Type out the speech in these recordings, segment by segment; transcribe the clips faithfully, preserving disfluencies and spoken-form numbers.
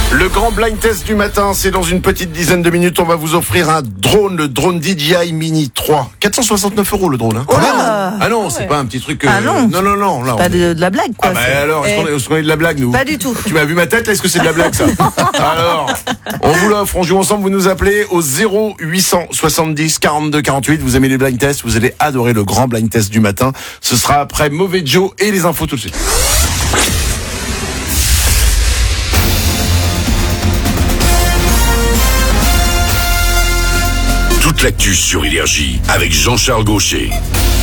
Le grand blind test du matin, c'est dans une petite dizaine de minutes. On va vous offrir un drone, le drone D J I Mini trois. quatre cent soixante-neuf euros le drone. Hein. Oh là. Ah non, c'est pas un petit truc. Euh... Ah non. Non, non, non. Là, pas on... de, de la blague, quoi. Ah bah alors, est-ce qu'on est, est-ce qu'on est de la blague, nous? Pas du tout. Tu m'as vu ma tête, là? Est-ce que c'est de la blague, ça? Alors, on vous l'offre, on joue ensemble, vous nous appelez au zéro huit cent soixante-dix quarante-deux quarante-huit. Vous aimez les blind tests, vous allez adorer le grand blind test du matin. Ce sera après Mauvais Joe et les infos tout de suite. Toute l'actu sur Énergie avec Jean-Charles Gaucher.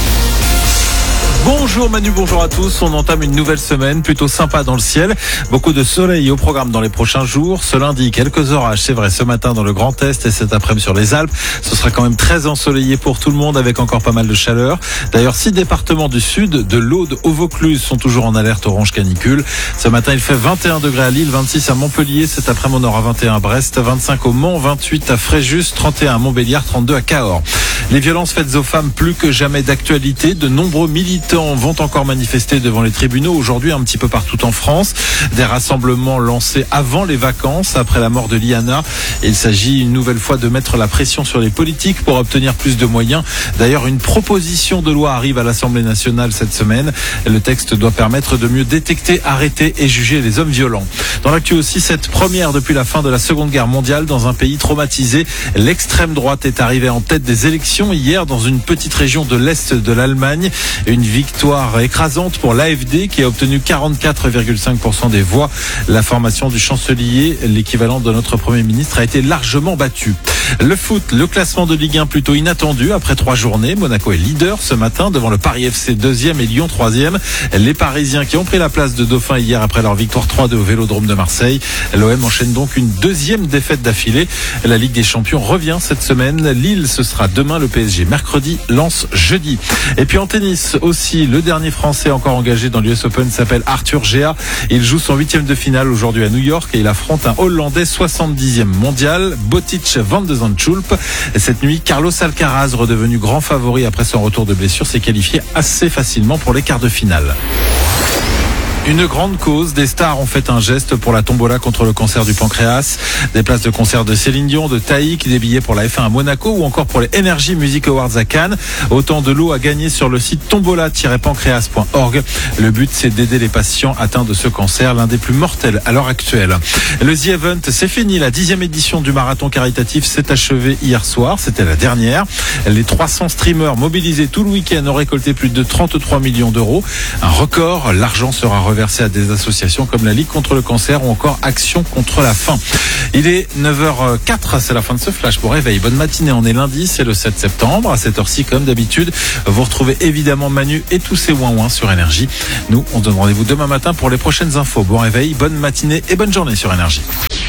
Bonjour Manu, bonjour à tous. On entame une nouvelle semaine plutôt sympa dans le ciel. Beaucoup de soleil au programme dans les prochains jours. Ce lundi, quelques orages, c'est vrai, ce matin dans le Grand Est et cet après-midi sur les Alpes. Ce sera quand même très ensoleillé pour tout le monde avec encore pas mal de chaleur. D'ailleurs, six départements du sud, de l'Aude au Vaucluse, sont toujours en alerte orange canicule. Ce matin, il fait vingt et un degrés à Lille, vingt-six à Montpellier. Cet après-midi, on aura vingt et un à Brest, vingt-cinq au Mans, vingt-huit à Fréjus, trente et un à Montbéliard, trente-deux à Cahors. Les violences faites aux femmes plus que jamais d'actualité. De nombreux militants vont encore manifester devant les tribunaux aujourd'hui un petit peu partout en France. Des rassemblements lancés avant les vacances, après la mort de Liana. Il s'agit une nouvelle fois de mettre la pression sur les politiques pour obtenir plus de moyens. D'ailleurs, une proposition de loi arrive à l'Assemblée nationale cette semaine. Le texte doit permettre de mieux détecter, arrêter et juger les hommes violents. Dans l'actu aussi, cette première depuis la fin de la Seconde Guerre mondiale dans un pays traumatisé. L'extrême droite est arrivée en tête des élections hier dans une petite région de l'Est de l'Allemagne. Une victoire écrasante pour l'A F D qui a obtenu quarante-quatre virgule cinq pour cent des voix. La formation du chancelier, l'équivalent de notre Premier ministre, a été largement battue. Le foot, le classement de Ligue un plutôt inattendu après trois journées. Monaco est leader ce matin devant le Paris F C deuxième et Lyon troisième. Les Parisiens qui ont pris la place de Dauphin hier après leur victoire trois deux au Vélodrome de Marseille. L'O M enchaîne donc une deuxième défaite d'affilée. La Ligue des Champions revient cette semaine. Lille, ce sera demain, le P S G mercredi, Lens jeudi. Et puis en tennis aussi, le dernier Français encore engagé dans l'U S Open s'appelle Arthur Géa. Il joue son huitième de finale aujourd'hui à New York et il affronte un Hollandais soixante-dixième mondial, Botic van de Zandschulp. Cette nuit, Carlos Alcaraz, redevenu grand favori après son retour de blessure, s'est qualifié assez facilement pour les quarts de finale. Une grande cause, des stars ont fait un geste pour la tombola contre le cancer du pancréas. Des places de concert de Céline Dion, de Taïk, des billets pour la F un à Monaco ou encore pour les Energy Music Awards à Cannes. Autant de lots à gagner sur le site tombola tiret pancréas point org. Le but, c'est d'aider les patients atteints de ce cancer, l'un des plus mortels à l'heure actuelle. Le The Event, c'est fini. La dixième édition du marathon caritatif s'est achevée hier soir. C'était la dernière. Les trois cents streamers mobilisés tout le week-end ont récolté plus de trente-trois millions d'euros. Un record. L'argent sera reversé versé à des associations comme la Ligue contre le cancer ou encore Action contre la faim. Il est neuf heures quatre, c'est la fin de ce flash pour réveil. Bonne matinée, on est lundi, c'est le sept septembre. À cette heure-ci, comme d'habitude, vous retrouvez évidemment Manu et tous ses ouin-ouin sur Énergie. Nous, on donne rendez-vous demain matin pour les prochaines infos. Bon réveil, bonne matinée et bonne journée sur Énergie.